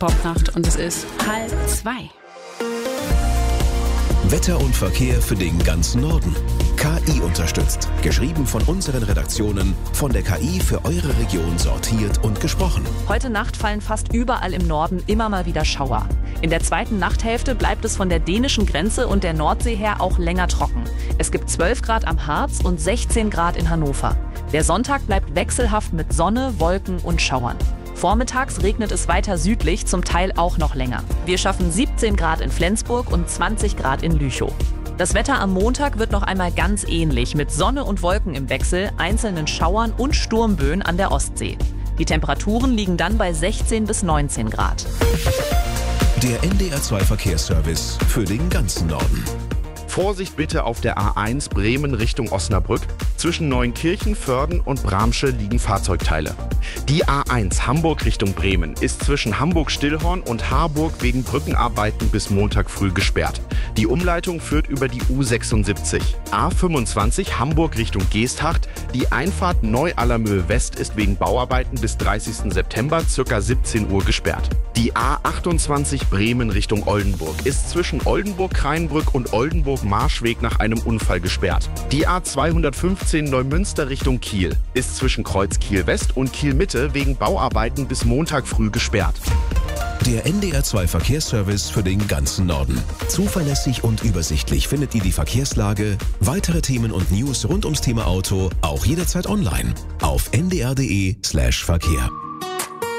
Popnacht und es ist 1:30. Wetter und Verkehr für den ganzen Norden. KI unterstützt. Geschrieben von unseren Redaktionen, von der KI für eure Region sortiert und gesprochen. Heute Nacht fallen fast überall im Norden immer mal wieder Schauer. In der zweiten Nachthälfte bleibt es von der dänischen Grenze und der Nordsee her auch länger trocken. Es gibt 12 Grad am Harz und 16 Grad in Hannover. Der Sonntag bleibt wechselhaft mit Sonne, Wolken und Schauern. Vormittags regnet es weiter südlich, zum Teil auch noch länger. Wir schaffen 17 Grad in Flensburg und 20 Grad in Lüchow. Das Wetter am Montag wird noch einmal ganz ähnlich, mit Sonne und Wolken im Wechsel, einzelnen Schauern und Sturmböen an der Ostsee. Die Temperaturen liegen dann bei 16 bis 19 Grad. Der NDR2 Verkehrsservice für den ganzen Norden. Vorsicht bitte auf der A1 Bremen Richtung Osnabrück. Zwischen Neunkirchen, Vörden und Bramsche liegen Fahrzeugteile. Die A1 Hamburg Richtung Bremen ist zwischen Hamburg-Stillhorn und Harburg wegen Brückenarbeiten bis Montag früh gesperrt. Die Umleitung führt über die U76. A25 Hamburg Richtung Geesthacht. Die Einfahrt Neu-Allermöhe West ist wegen Bauarbeiten bis 30. September ca. 17 Uhr gesperrt. Die A28 Bremen Richtung Oldenburg ist zwischen Oldenburg-Kreinbrück und Oldenburg-Marschweg nach einem Unfall gesperrt. Die A215 Neumünster Richtung Kiel ist zwischen Kreuz Kiel West und Kiel Mitte wegen Bauarbeiten bis Montag früh gesperrt. Der NDR2 Verkehrsservice für den ganzen Norden. Zuverlässig und übersichtlich findet ihr die Verkehrslage, weitere Themen und News rund ums Thema Auto auch jederzeit online auf ndr.de/Verkehr.